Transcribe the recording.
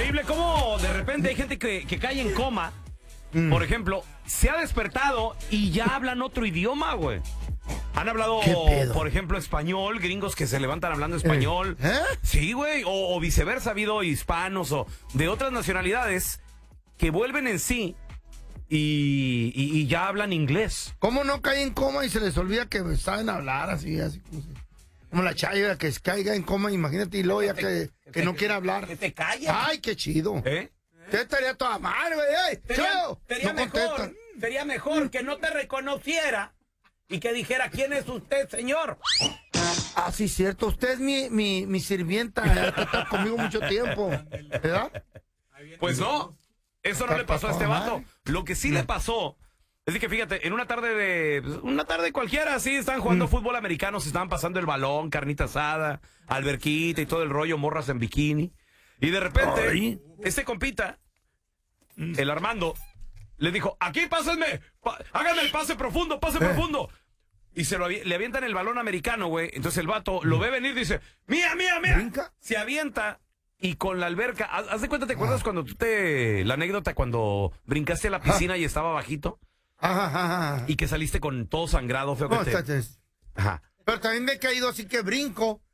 increíble cómo de repente hay gente que cae en coma. Por ejemplo, se ha despertado y ya hablan otro idioma, güey. Han hablado, por ejemplo, español, gringos que se levantan hablando español. Sí, güey, o viceversa, ha habido hispanos o de otras nacionalidades que vuelven en sí y ya hablan inglés. ¿Cómo no caen en coma y se les olvida que saben hablar así como la Chayo, que caiga en coma, imagínate, y luego ya que no quiere hablar? Que te calles. Ay, qué chido. ¿Qué estaría toda madre, güey? Sería mejor que no te reconociera y que dijera, ¿quién es usted, señor? Ah, sí, cierto. Usted es mi sirvienta. Está conmigo mucho tiempo. ¿Verdad? Pues no. Eso no le pasó a este vato. Lo que sí le pasó es que, fíjate, en una tarde cualquiera, sí, estaban jugando fútbol americano, se estaban pasando el balón, carnita asada, alberquita y todo el rollo, morras en bikini. Y de repente, este compita, el Armando, le dijo, aquí pásenme, háganme el pase profundo, profundo. Y le avientan el balón americano, güey. Entonces el vato lo ve venir y dice, mía. ¿Brinca? Se avienta y con la alberca, haz de cuenta, ¿te acuerdas cuando la anécdota cuando brincaste a la piscina y estaba bajito? Ajá. Y que saliste con todo sangrado, feo que Ajá. Pero también me he caído así que brinco